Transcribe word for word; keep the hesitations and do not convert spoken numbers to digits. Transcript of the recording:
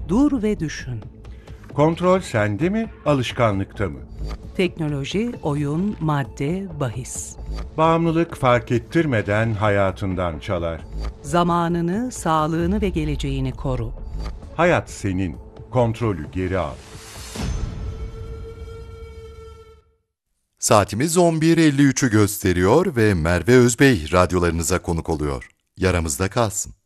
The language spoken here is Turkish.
Dur ve düşün. Kontrol sende mi, alışkanlıkta mı? Teknoloji, oyun, madde, bahis. Bağımlılık fark ettirmeden hayatından çalar. Zamanını, sağlığını ve geleceğini koru. Hayat senin, kontrolü geri al. Saatimiz on bir elli üçü gösteriyor ve Merve Özbey radyolarınıza konuk oluyor. Yaramızda kalsın.